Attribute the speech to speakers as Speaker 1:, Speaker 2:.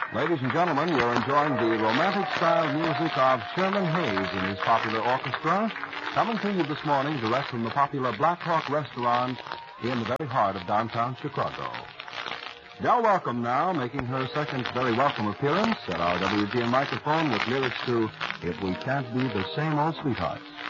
Speaker 1: Ladies and gentlemen, you're enjoying the romantic-style music of Sherman Hayes and his popular orchestra, coming to you this morning direct from the popular Black Hawk restaurant in the very heart of downtown Chicago. Del Welcome now, making her second very welcome appearance at our WGN microphone with lyrics to If We Can't Be the Same Old Sweethearts.